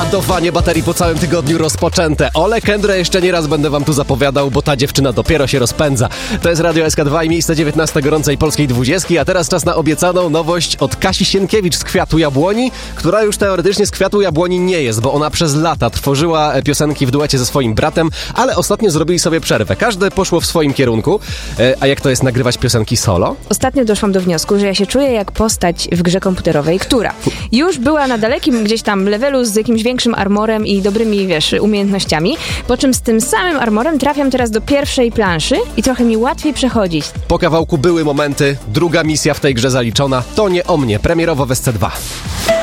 Ładowanie baterii po całym tygodniu rozpoczęte. Ole Kędrę jeszcze nie raz będę wam tu zapowiadał, bo ta dziewczyna dopiero się rozpędza. To jest Radio SK2 i miejsce 19 gorącej polskiej 20, a teraz czas na obiecaną nowość od Kasi Sienkiewicz z Kwiatu Jabłoni, która już teoretycznie z Kwiatu Jabłoni nie jest, bo ona przez lata tworzyła piosenki w duecie ze swoim bratem, ale ostatnio zrobili sobie przerwę. Każde poszło w swoim kierunku. A jak to jest nagrywać piosenki solo? Ostatnio doszłam do wniosku, że ja się czuję jak postać w grze komputerowej, która już była na dalekim gdzieś tam levelu z jakimś większym armorem i dobrymi, umiejętnościami, po czym z tym samym armorem trafiam teraz do pierwszej planszy i trochę mi łatwiej przechodzić. Po kawałku były momenty, druga misja w tej grze zaliczona. To nie o mnie, premierowo w SC2.